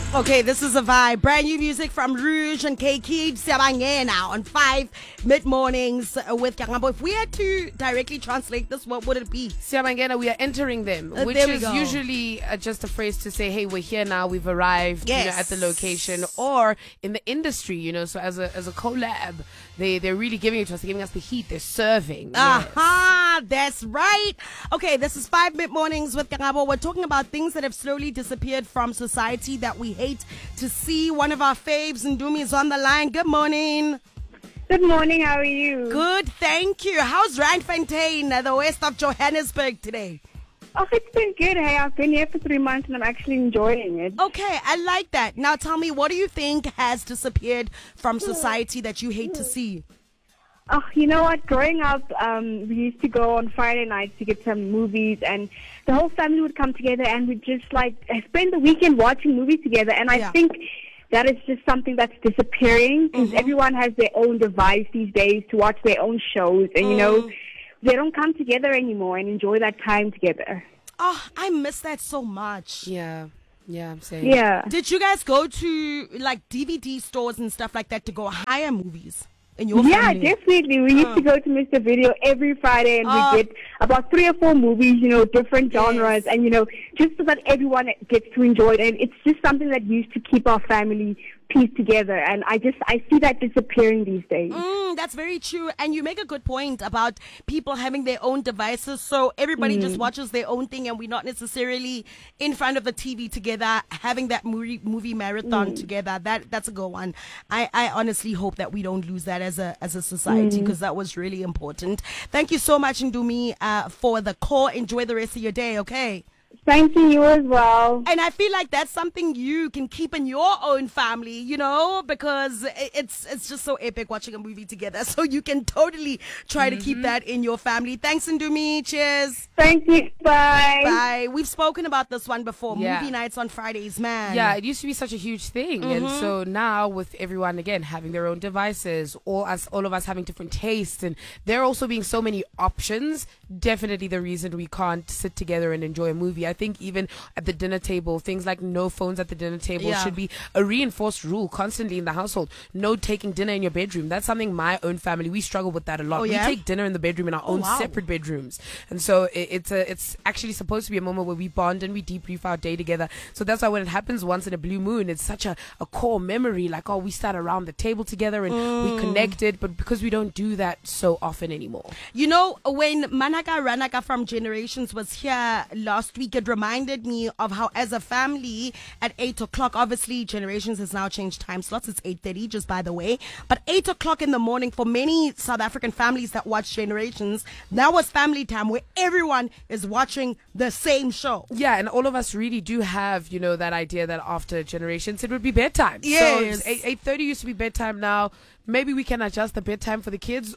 Okay, this is a vibe. Brand new music from Rouge and K-Keep. Siyabangena on 5 mid-mornings with Kangabo. If we had to directly translate this, what would it be? Siyabangena, we are entering them, which is usually just a phrase to say, hey, we're here now, we've arrived at the location, or in the industry, so as a collab, they're really giving it to us, they're giving us the heat, they're serving. Aha, that's right. Okay, this is 5 mid-mornings with Kangabo. We're talking about things that have slowly disappeared from society that we hate to see. One of our faves, Ndumi, is on the line. Good morning. Good morning, how are you? Good, thank you. How's Randfontein, the west of Johannesburg today? Oh, it's been good. Hey, I've been here for 3 months and I'm actually enjoying it. Okay, I like that. Now tell me, what do you think has disappeared from society that you hate to see? Oh, you know what? Growing up, we used to go on Friday nights to get some movies, and the whole family would come together and we'd just spend the weekend watching movies together. And I think that is just something that's disappearing because everyone has their own device these days to watch their own shows, and they don't come together anymore and enjoy that time together. Oh, I miss that so much. Yeah, I'm saying. Yeah. Did you guys go to DVD stores and stuff like that to go hire movies? In your family? Definitely. We used to go to Mr. Video every Friday and we get about 3 or 4 movies, different genres, and, just so that everyone gets to enjoy it. And it's just something that used to keep our family pieced together. And I see that disappearing these days. That's very true. And you make a good point about people having their own devices. So everybody just watches their own thing and we're not necessarily in front of the TV together, having that movie marathon together. That's a good one. I honestly hope that we don't lose that as a society because that was really important. Thank you so much, Ndumi, for the call. Enjoy the rest of your day, okay? Thank you as well. And I feel like that's something you can keep in your own family, because it's just so epic watching a movie together. So you can totally try to keep that in your family. Thanks, Ndumi. Cheers. Thank you. Bye. Bye. We've spoken about this one before. Movie nights on Fridays, man. Yeah, it used to be such a huge thing. And so now with everyone, again, having their own devices, all of us having different tastes, and there also being so many options, definitely the reason we can't sit together and enjoy a movie. I think even at the dinner table, things like no phones at the dinner table should be a reinforced rule constantly in the household. No taking dinner in your bedroom. That's something my own family, we struggle with that a lot. We take dinner in the bedroom in our own separate bedrooms. And so it's actually supposed to be a moment where we bond and we debrief our day together. So that's why when it happens once in a blue moon, it's such a core memory, we sat around the table together and we connected, but because we don't do that so often anymore. When Manaka Ranaka from Generations was here last week, it reminded me of how as a family at 8 o'clock, obviously Generations has now changed time slots, it's 8:30 just by the way, but 8 o'clock in the morning for many South African families that watch Generations, that was family time where everyone is watching the same show. Yeah, and all of us really do have, that idea that after Generations it would be bedtime. Yes. So 8:30 used to be bedtime now. Maybe we can adjust the bedtime for the kids,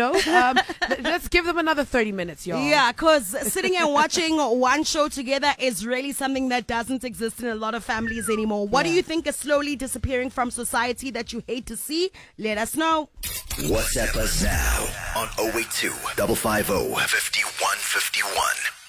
let's give them another 30 minutes, y'all. Yeah, because sitting and watching one show together is really something that doesn't exist in a lot of families anymore. What do you think is slowly disappearing from society that you hate to see? Let us know. WhatsApp us now on 082 550 5151.